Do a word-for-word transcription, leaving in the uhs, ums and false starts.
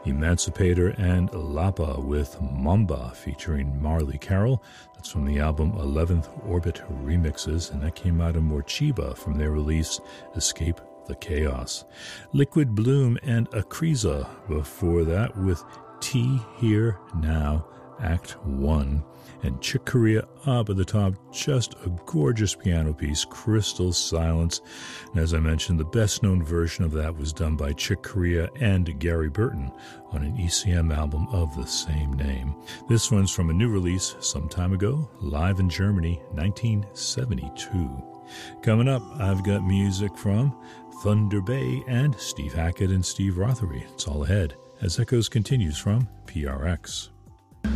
Emancipator and Lapa with Mamba featuring Marley Carroll. That's from the album eleventh Orbit Remixes, and that came out of Morchiba from their release Escape the Chaos. Liquid Bloom and Akriza before that with Tea Here Now, Act one. And Chick Corea up at the top, just a gorgeous piano piece, Crystal Silence. And as I mentioned, the best-known version of that was done by Chick Corea and Gary Burton on an E C M album of the same name. This one's from a new release some time ago, live in Germany, nineteen seventy-two. Coming up, I've got music from Thunder Bay and Steve Hackett and Steve Rothery. It's all ahead as Echoes continues from P R X.